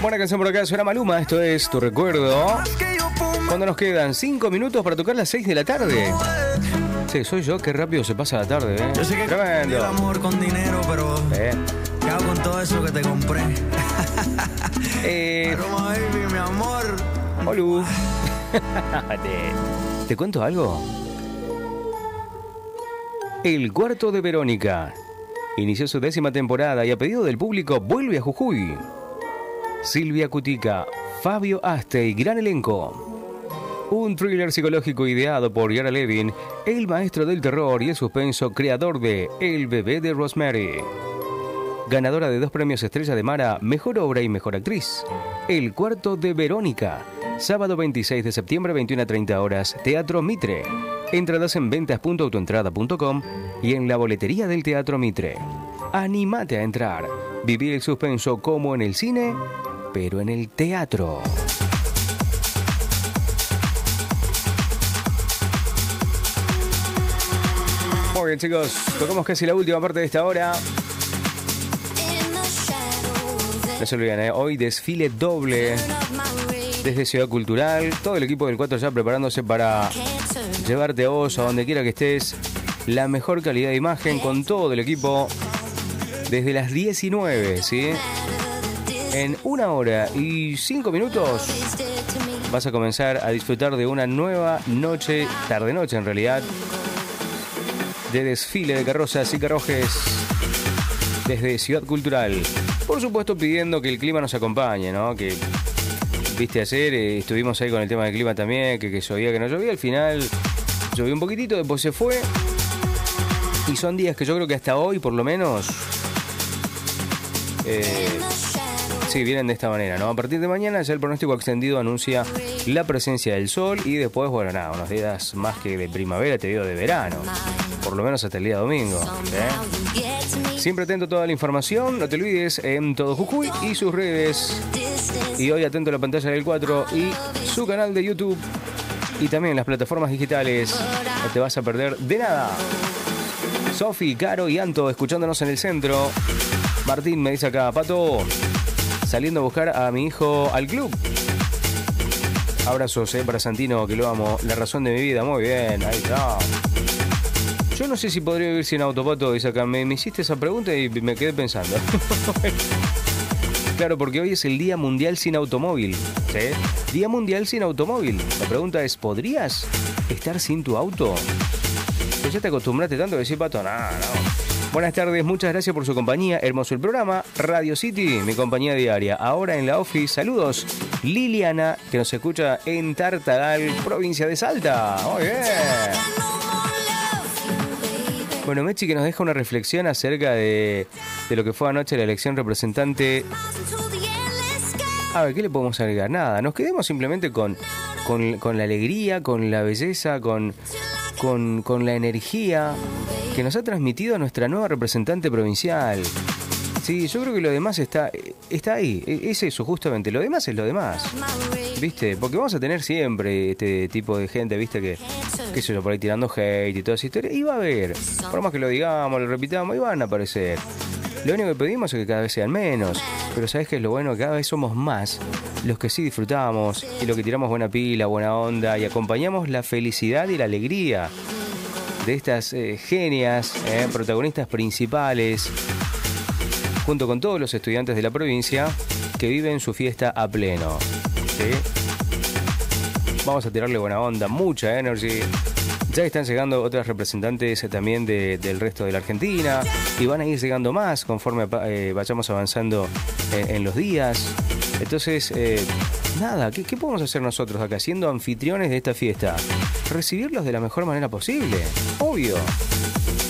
Buena canción por acá, suena Maluma, esto es Tu Recuerdo. Cuando nos quedan 5 minutos para tocar las 6 de la tarde. Sí, soy yo, qué rápido se pasa la tarde, ¿eh? Yo sé que tremendo. El amor con dinero, pero ¿qué hago con todo eso que te compré? Aroma baby, mi amor. Olu. ¿Te cuento algo? El Cuarto de Verónica inició su 10ª temporada y a pedido del público vuelve a Jujuy. Silvia Cutica, Fabio Aste y gran elenco. Un thriller psicológico ideado por Yara Levin, el maestro del terror y el suspenso creador de El bebé de Rosemary. Ganadora de 2 premios Estrella de Mara, Mejor Obra y Mejor Actriz. El Cuarto de Verónica. Sábado 26 de septiembre, 21:30 horas, Teatro Mitre. Entradas en ventas.autoentrada.com y en la boletería del Teatro Mitre. Anímate a entrar. Vivir el suspenso como en el cine, pero en el teatro. Muy bien, chicos, tocamos casi la última parte de esta hora. No se olviden, hoy desfile doble desde Ciudad Cultural. Todo el equipo del 4 ya preparándose para llevarte a vos, a donde quiera que estés, la mejor calidad de imagen con todo el equipo desde las 19, ¿sí? En 1 hora y 5 minutos vas a comenzar a disfrutar de una nueva noche, tarde-noche en realidad, de desfile de carrozas y carruajes desde Ciudad Cultural. Por supuesto pidiendo que el clima nos acompañe, ¿no? Que, viste, ayer estuvimos ahí con el tema del clima también, que llovía, que no llovía. Al final llovió un poquitito, después se fue. Y son días que yo creo que hasta hoy, por lo menos, sí, vienen de esta manera, ¿no? A partir de mañana ya el pronóstico extendido anuncia la presencia del sol y después, bueno, nada, unos días más que de primavera, te digo de verano. Por lo menos hasta el día domingo, ¿eh? Siempre atento a toda la información, no te olvides en Todo Jujuy y sus redes. Y hoy atento a la pantalla del 4 y su canal de YouTube. Y también las plataformas digitales. No te vas a perder de nada. Sofi, Caro y Anto escuchándonos en el centro. Martín me dice acá, Pato, saliendo a buscar a mi hijo al club. Abrazos para Santino, que lo amo, la razón de mi vida. Muy bien, ahí está. Yo no sé si podría vivir sin auto, Pato, dice acá. Me hiciste esa pregunta y me quedé pensando. Claro, porque hoy es el Día Mundial sin Automóvil, ¿sí? Día Mundial sin Automóvil. La pregunta es, ¿podrías estar sin tu auto? Pues ya te acostumbraste tanto a decir, Pato, no. Buenas tardes, muchas gracias por su compañía. Hermoso el programa. Radio City, mi compañía diaria. Ahora en la office, saludos. Liliana, que nos escucha en Tartagal, provincia de Salta. Muy bien. Bueno, Mechi, que nos deja una reflexión acerca de lo que fue anoche la elección representante. A ver, ¿qué le podemos agregar? Nada, nos quedemos simplemente con la alegría, con la belleza, con la energía que nos ha transmitido nuestra nueva representante provincial. Sí, yo creo que lo demás está ahí, es eso justamente, lo demás es lo demás, ¿viste? Porque vamos a tener siempre este tipo de gente, ¿viste? Que qué sé yo, por ahí tirando hate y toda esa historia, y va a haber, por más que lo digamos, lo repitamos, y van a aparecer. Lo único que pedimos es que cada vez sean menos, pero ¿sabes qué es lo bueno? Cada vez somos más los que sí disfrutamos y los que tiramos buena pila, buena onda y acompañamos la felicidad y la alegría de estas genias, protagonistas principales, junto con todos los estudiantes de la provincia que viven su fiesta a pleno, ¿sí? Vamos a tirarle buena onda, mucha energy. Ya están llegando otras representantes también del resto de la Argentina y van a ir llegando más conforme vayamos avanzando en los días. Entonces, nada, ¿qué podemos hacer nosotros acá siendo anfitriones de esta fiesta? Recibirlos de la mejor manera posible, obvio.